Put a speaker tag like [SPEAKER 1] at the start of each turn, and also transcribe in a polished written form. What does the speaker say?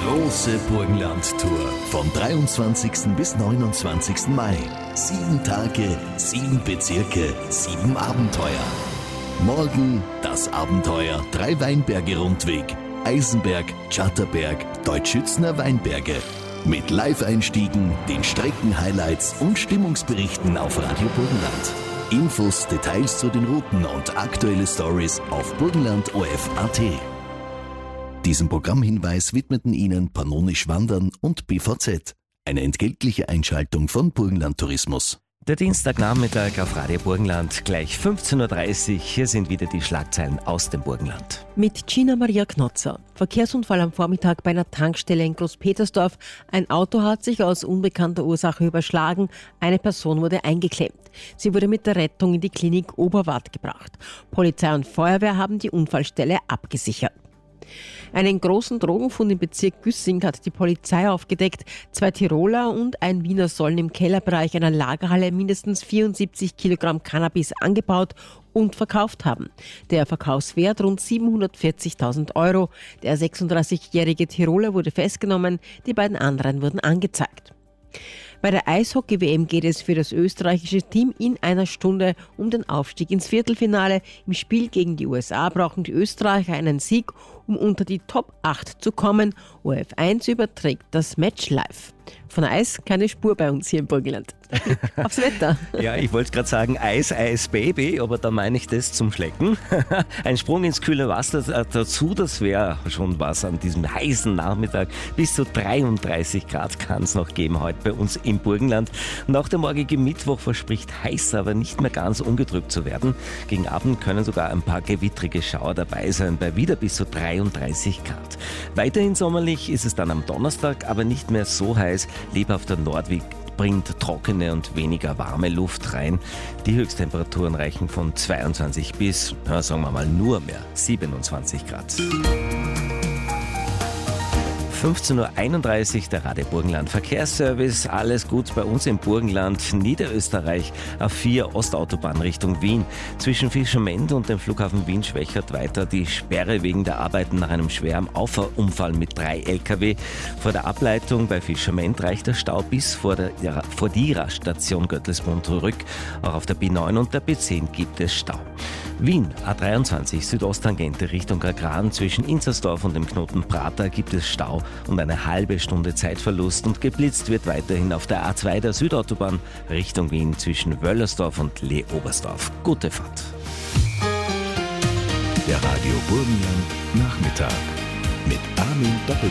[SPEAKER 1] große Burgenland-Tour vom 23. bis 29. Mai. 7 Tage, 7 Bezirke, 7 Abenteuer. Morgen das Abenteuer 3 Weinberge-Rundweg. Eisenberg, Schatterberg, Deutschützner Weinberge. Mit Live-Einstiegen, den Strecken-Highlights und Stimmungsberichten auf Radio Burgenland. Infos, Details zu den Routen und aktuelle Stories auf burgenland.orf.at. Diesen Programmhinweis widmeten Ihnen Pannonisch Wandern und BVZ. Eine entgeltliche Einschaltung von Burgenland Tourismus.
[SPEAKER 2] Der Dienstagnachmittag auf Radio Burgenland, gleich 15.30 Uhr. Hier sind wieder die Schlagzeilen aus dem Burgenland.
[SPEAKER 3] Mit Gina Maria Knotzer. Verkehrsunfall am Vormittag bei einer Tankstelle in Großpetersdorf. Ein Auto hat sich aus unbekannter Ursache überschlagen. Eine Person wurde eingeklemmt. Sie wurde mit der Rettung in die Klinik Oberwart gebracht. Polizei und Feuerwehr haben die Unfallstelle abgesichert. Einen großen Drogenfund im Bezirk Güssing hat die Polizei aufgedeckt. 2 Tiroler und ein Wiener sollen im Kellerbereich einer Lagerhalle mindestens 74 Kilogramm Cannabis angebaut und verkauft haben. Der Verkaufswert rund 740.000 Euro. Der 36-jährige Tiroler wurde festgenommen, die beiden anderen wurden angezeigt. Bei der Eishockey-WM geht es für das österreichische Team in einer Stunde um den Aufstieg ins Viertelfinale. Im Spiel gegen die USA brauchen die Österreicher einen Sieg, um unter die Top 8 zu kommen. ORF1 überträgt das Match live. Von Eis keine Spur bei uns hier im Burgenland. Aufs Wetter.
[SPEAKER 2] Ja, ich wollte gerade sagen Eis, Eis, Baby, aber da meine ich das zum Schlecken. Ein Sprung ins kühle Wasser dazu, das wäre schon was an diesem heißen Nachmittag. Bis zu 33 Grad kann es noch geben heute bei uns im Burgenland. Und auch der morgige Mittwoch verspricht heiß, aber nicht mehr ganz ungetrübt zu werden. Gegen Abend können sogar ein paar gewittrige Schauer dabei sein, bei wieder bis zu 33 Grad. Weiterhin sommerlich ist es dann am Donnerstag, aber nicht mehr so heiß. Lebhafter Nordwind bringt trockene und weniger warme Luft rein. Die Höchsttemperaturen reichen von 22 bis, sagen wir mal, nur mehr 27 Grad. 15.31 Uhr, der Radio Burgenland Verkehrsservice. Alles gut bei uns im Burgenland, Niederösterreich, A4 Ostautobahn Richtung Wien. Zwischen Fischamend und dem Flughafen Wien schwächert weiter die Sperre wegen der Arbeiten nach einem schweren Auffahrunfall mit 3 LKW. Vor der Ableitung bei Fischamend reicht der Stau bis vor die Raststation Göttelsbrunn zurück. Auch auf der B9 und der B10 gibt es Stau. Wien, A23 Südosttangente Richtung Agran. Zwischen Inzersdorf und dem Knoten Prater gibt es Stau und eine halbe Stunde Zeitverlust, und geblitzt wird weiterhin auf der A2 der Südautobahn Richtung Wien zwischen Wöllersdorf und Lee-Oberstdorf. Gute Fahrt.
[SPEAKER 1] Der Radio Burgenland Nachmittag mit Armin Doppel.